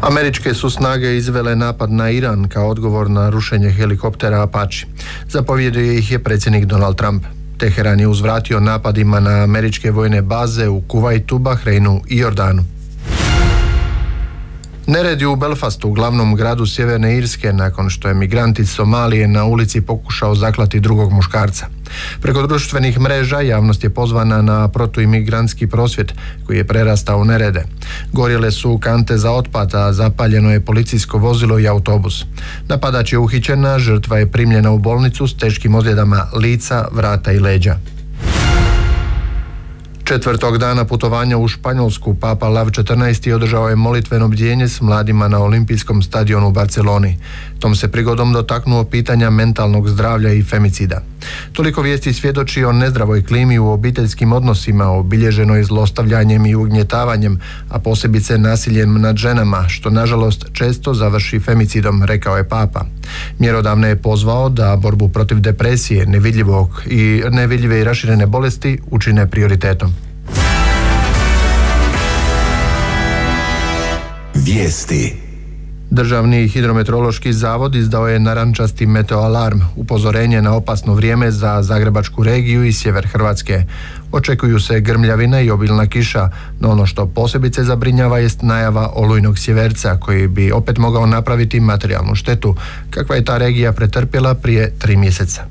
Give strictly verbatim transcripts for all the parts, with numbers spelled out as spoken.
Američke su snage izvele napad na Iran kao odgovor na rušenje helikoptera Apache. Zapovjedio ih je predsjednik Donald Trump. Teheran je uzvratio napadima na američke vojne baze u Kuvajtu, Bahreinu i Jordanu. Nered je u Belfastu, glavnom gradu Sjeverne Irske, nakon što je migrant iz Somalije na ulici pokušao zaklati drugog muškarca. Preko društvenih mreža javnost je pozvana na protuimigrantski prosvjed koji je prerastao u nerede. Gorjele su kante za otpad, a zapaljeno je policijsko vozilo i autobus. Napadač je uhićen, a žrtva je primljena u bolnicu s teškim ozljedama lica, vrata i leđa. Četvrtog dana putovanja u Španjolsku Papa Lav četrnaesti održao je molitveno bdjenje s mladima na Olimpijskom stadionu u Barceloni. Tom se prigodom dotaknuo pitanja mentalnog zdravlja i femicida. Toliko vijesti svjedoči o nezdravoj klimi u obiteljskim odnosima, obilježenoj zlostavljanjem i ugnjetavanjem, a posebice nasiljem nad ženama, što nažalost često završi femicidom, rekao je Papa. Mjerodavne je pozvao da borbu protiv depresije, nevidljivog i nevidljive i raširene bolesti učine prioritetom. Vijesti. Državni hidrometeorološki zavod izdao je narančasti meteoalarm, upozorenje na opasno vrijeme za Zagrebačku regiju i sjever Hrvatske. Očekuju se grmljavina i obilna kiša, no ono što posebice zabrinjava jest najava olujnog sjeverca, koji bi opet mogao napraviti materijalnu štetu, kakva je ta regija pretrpjela prije tri mjeseca.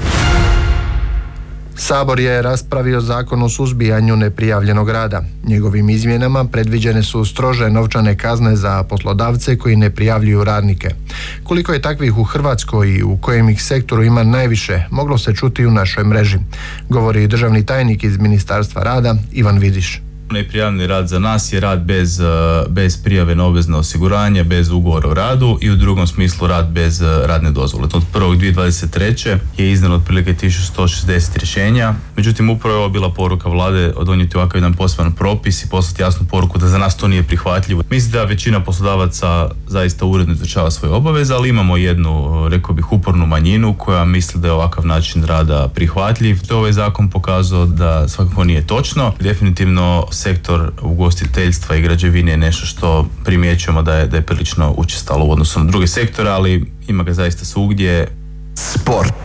Sabor je raspravio zakon o suzbijanju neprijavljenog rada. Njegovim izmjenama predviđene su strože novčane kazne za poslodavce koji ne prijavljuju radnike. Koliko je takvih u Hrvatskoj i u kojem ih sektoru ima najviše, moglo se čuti u našoj mreži, govori državni tajnik iz Ministarstva rada Ivan Vidiš. Neprijavljeni rad za nas je rad bez, bez prijave na obvezno osiguranje, bez ugovora o radu i u drugom smislu rad bez radne dozvole. Od prvog dvije tisuće dvadeset treće je izdano otprilike tisuću sto šezdeset rješenja. Međutim, upravo je ovo bila poruka vlade donijeti ovakav jedan poseban propis i poslati jasnu poruku da za nas to nije prihvatljivo. Mislim da većina poslodavaca zaista uredno izvršava svoje obaveze, ali imamo jednu, rekao bih, upornu manjinu koja misli da je ovakav način rada prihvatljiv. To je ovaj zakon pokazao da svakako nije točno. Definitivno sektor ugostiteljstva i građevine je nešto što primjećujemo da je, da je prilično učestalo u odnosu na druge sektore, ali ima ga zaista svugdje. Sport.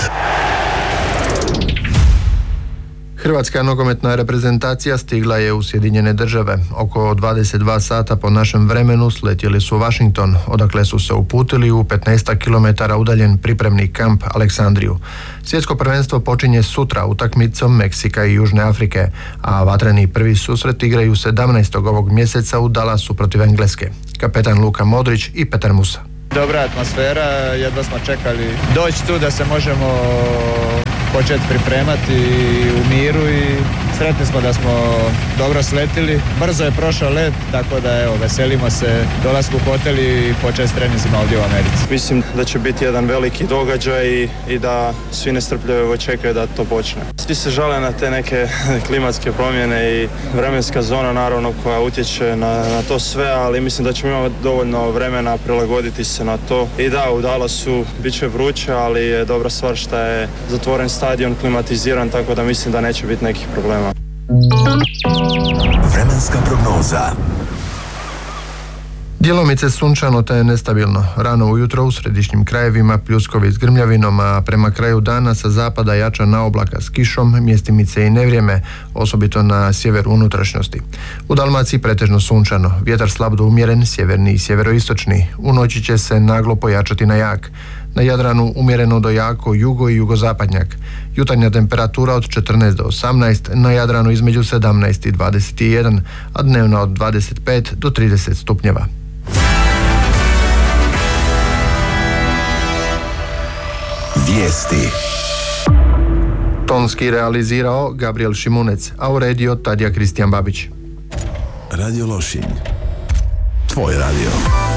Hrvatska nogometna reprezentacija stigla je u Sjedinjene Države. Oko dvadeset dva sata po našem vremenu sletjeli su u Washington, odakle su se uputili u petnaest kilometara udaljen pripremni kamp Aleksandriju. Svjetsko prvenstvo počinje sutra utakmicom Meksika i Južne Afrike, a vatreni prvi susret igraju sedamnaestog ovog mjeseca u Dallasu protiv Engleske. Kapetan Luka Modrić i Petar Musa. Dobra atmosfera, jedva smo čekali doći tu da se možemo početi pripremati u miru i sretni smo da smo dobro sletili. Brzo je prošao let, tako da evo, veselimo se dolasku u hotel i početi s treninzima ovdje u Americi. Mislim da će biti jedan veliki događaj i, i da svi nestrpljivo čekaju da to počne. Svi se žale na te neke klimatske promjene i vremenska zona naravno koja utječe na, na to sve, ali mislim da ćemo imati dovoljno vremena prilagoditi se na to. I da, u Dallasu bit će vruće, ali je dobra stvar što je zatvoren stadion, klimatiziran, tako da mislim da neće biti nekih problema. Vremenska prognoza. Djelomice sunčano te nestabilno. Rano ujutro u središnjim krajevima pljuskovi s grmljavinom, a prema kraju dana sa zapada jača naoblaka s kišom, mjestimice i nevrijeme, osobito na sjeveru unutrašnjosti. U Dalmaciji pretežno sunčano, vjetar slab do umjeren, sjeverni i sjeveroistočni. U noći će se naglo pojačati na jak. Na Jadranu umjereno do jako jugo i jugozapadnjak. Jutarnja temperatura od četrnaest do osamnaest, na Jadranu između sedamnaest i dvadeset jedan, a dnevna od dvadeset pet do trideset stupnjeva. Vijesti. Tonski realizirao Gabriel Šimunec, a uredio Tadija Kristijan Babić. Radio Lošinj. Tvoj radio.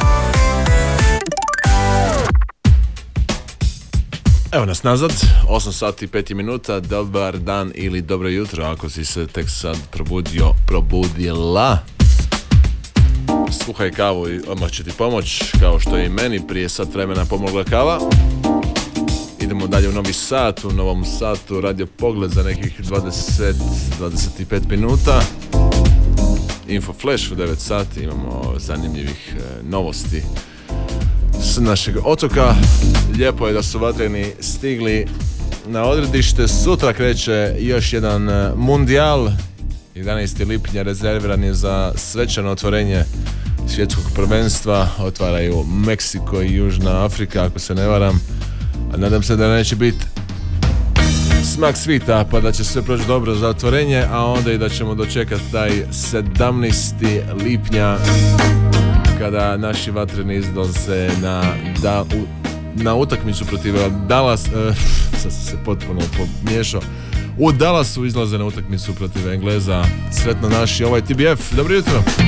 Evo nas nazad, osam sati i pet minuta, dobar dan ili dobro jutro ako si se tek sad probudio, probudila. Skuhaj kavu i odmah će ti pomoć, kao što je i meni prije sat vremena pomogla kava. Idemo dalje u novi sat, u novom satu Radio Pogled za nekih dvadeset do dvadeset pet minuta. Info Flash u devet sati, imamo zanimljivih e, novosti s našeg otoka. Lijepo je da su vatreni stigli na odredište. Sutra kreće još jedan e, mundijal. jedanaestog lipnja rezerviran je za svečano otvorenje svjetskog prvenstva. Otvaraju Meksiko i Južna Afrika, ako se ne varam. A nadam se da neće biti smak svita, pa da će sve proći dobro za otvorenje, a onda i da ćemo dočekati taj sedamnaestog lipnja kada naši vatreni izlaze na, da, u, na utakmicu protiv Dallas, uh, sad sam se potpuno pomiješao, u Dallasu izlaze na utakmicu protiv Engleza. Sretno naši, ovaj T B F, dobro jutro!